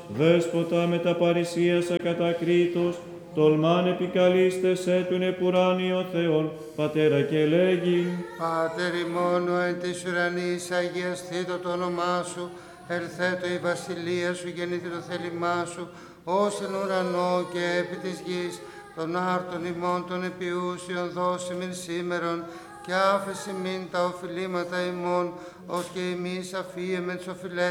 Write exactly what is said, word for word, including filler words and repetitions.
δέσποτα με τα παρησίασα κατακρίτως, τολμάν επικαλίστεσαι του επουράνιο Θεόν, Πατέρα και λέγει. Πάτερ ημών, ο εν της ουρανής, αγιαστήτω το όνομά σου, ερθέτω η βασιλεία σου, γεννήθη το θέλημά σου, ως εν ουρανό και επί της γης, των άρτων ημών των επιούσιων δώσιμην σήμερον, και άφεση μην τα οφειλήματα ημών, ως και εμείς αφίεμεν τους οφειλέτες